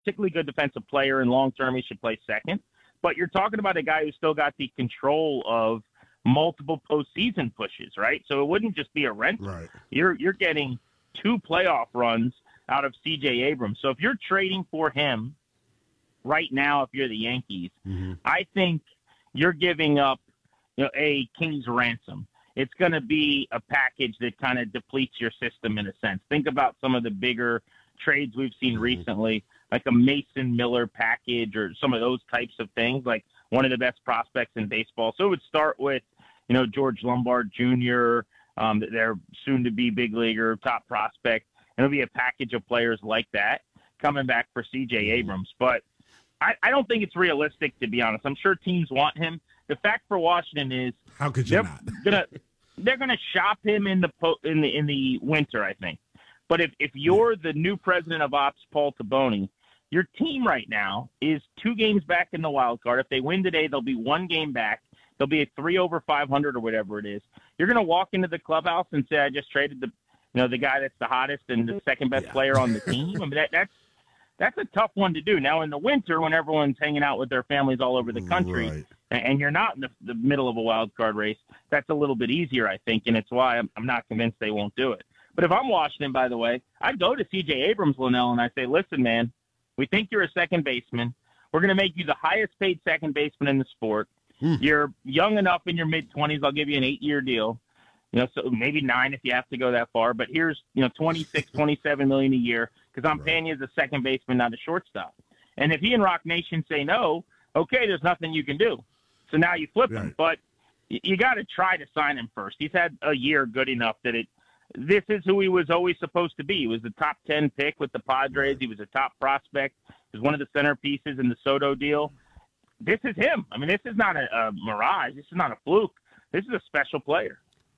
particularly good defensive player, and long-term he should play second. But you're talking about a guy who's still got the control of multiple postseason pushes, right? So it wouldn't just be a rental. Right. You're getting 2 playoff runs out of C.J. Abrams. So if you're trading for him right now, if you're the Yankees, I think you're giving up a king's ransom. It's going to be a package that kind of depletes your system in a sense. Think about some of the bigger trades we've seen recently, like a Mason Miller package or some of those types of things, like one of the best prospects in baseball. So it would start with, George Lombard Jr., their soon-to-be big leaguer, top prospect. And it'll be a package of players like that coming back for C.J. Abrams. But I don't think it's realistic, to be honest. I'm sure teams want him. The fact for Washington is how could you not? They're gonna shop him in the winter, I think. But if you're the new president of ops, Paul Taboni, your team right now is 2 games back in the wild card. If they win today, they'll be 1 game back. They'll be at 3 over 500 or whatever it is. You're gonna walk into the clubhouse and say, "I just traded the guy that's the hottest and the second best player on the team." I mean, that's a tough one to do. Now in the winter, when everyone's hanging out with their families all over the country, and you're not in the middle of a wild card race, that's a little bit easier, I think, and it's why I'm not convinced they won't do it. But if I'm Washington, by the way, I'd go to C.J. Abrams, Linnell, and I say, "Listen, man, we think you're a second baseman. We're going to make you the highest paid second baseman in the sport. You're young enough in your mid-20s. I'll give you an 8-year deal. So maybe 9 if you have to go that far. But here's, 26, 27 million a year because I'm paying you as a second baseman, not a shortstop." And if he and Rock Nation say no, okay, there's nothing you can do. So now you flip him. But you got to try to sign him first. He's had a year good enough that this is who he was always supposed to be. He was the top 10 pick with the Padres. He was a top prospect. He was one of the centerpieces in the Soto deal. This is him. I mean, this is not a mirage. This is not a fluke. This is a special player.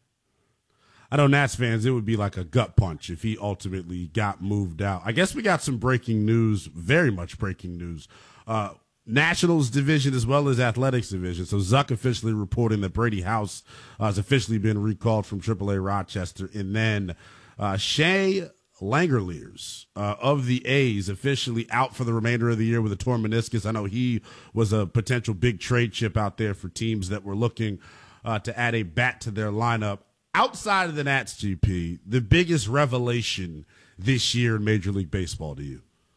I know Nats fans, it would be like a gut punch if he ultimately got moved out. I guess we got some breaking news, very much breaking news. Nationals division as well as Athletics division. So Zuck officially reporting that Brady House has officially been recalled from AAA Rochester. And then Shea Langeliers of the A's officially out for the remainder of the year with a torn meniscus. I know he was a potential big trade chip out there for teams that were looking to add a bat to their lineup. Outside of the Nats, GP, the biggest revelation this year in Major League Baseball to you?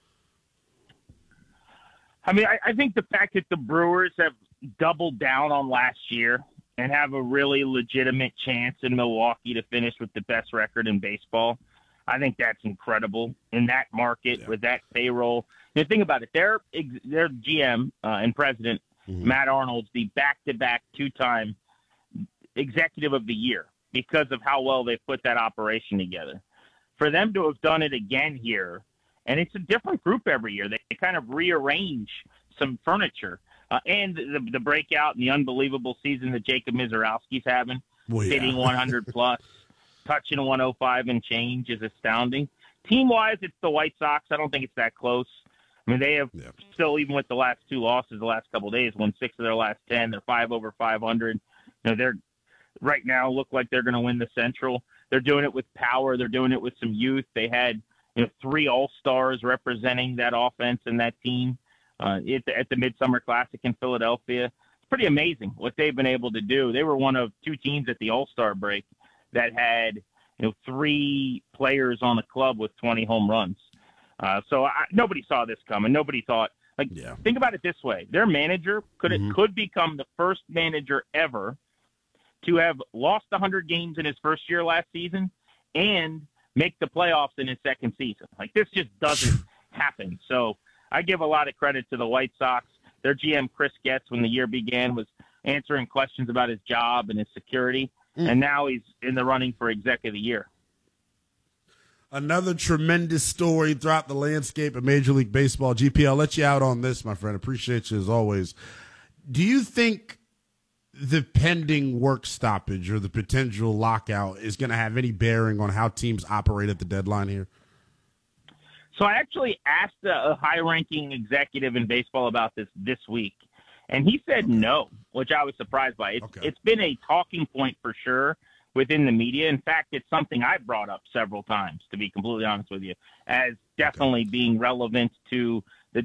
I mean, I think the fact that the Brewers have doubled down on last year and have a really legitimate chance in Milwaukee to finish with the best record in baseball, I think that's incredible in that market with that payroll. Think about it. Their GM and president, Matt Arnold's the back-to-back 2-time executive of the year because of how well they put that operation together. For them to have done it again here, and it's a different group every year. They kind of rearrange some furniture. And the breakout and the unbelievable season that Jacob Mizorowski's having, hitting 100-plus, touching 105 and change is astounding. Team-wise, it's the White Sox. I don't think it's that close. I mean, they have still, even with the last 2 losses the last couple of days, won 6 of their last 10. They're 5 over 500. They're right now look like they're going to win the Central. They're doing it with power. They're doing it with some youth. They had 3 All-Stars representing that offense and that team at the Midsummer Classic in Philadelphia. It's pretty amazing what they've been able to do. They were one of 2 teams at the All-Star break that had 3 players on the club with 20 home runs. So nobody saw this coming. Nobody thought. Think about it this way: their manager could become the first manager ever to have lost 100 games in his first year last season and make the playoffs in his second season. This just doesn't happen. So I give a lot of credit to the White Sox. Their GM, Chris Getz, when the year began, was answering questions about his job and his security, and now he's in the running for Exec of the Year. Another tremendous story throughout the landscape of Major League Baseball. GP, I'll let you out on this, my friend. Appreciate you as always. Do you think the pending work stoppage or the potential lockout is going to have any bearing on how teams operate at the deadline here? So I actually asked a high-ranking executive in baseball about this week, and he said no, which I was surprised by. It's been a talking point for sure within the media. In fact, it's something I brought up several times, to be completely honest with you, as definitely being relevant to